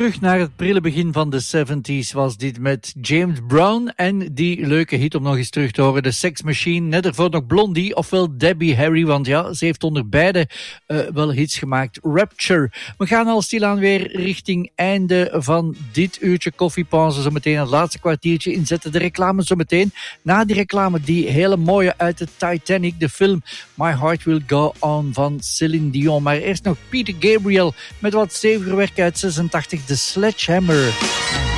Terug naar het prille begin van de 70s was dit met James Brown en die leuke hit om nog eens terug te horen, de Sex Machine. Net ervoor nog Blondie, ofwel Debbie Harry, want ja, ze heeft onder beide wel hits gemaakt. Rapture. We gaan al stilaan weer richting einde van dit uurtje koffiepauze. Zometeen het laatste kwartiertje inzetten. De reclame zometeen. Na die reclame, die hele mooie uit de Titanic, de film My Heart Will Go On van Celine Dion. Maar eerst nog Peter Gabriel met wat steviger werk uit 86, The Sledgehammer.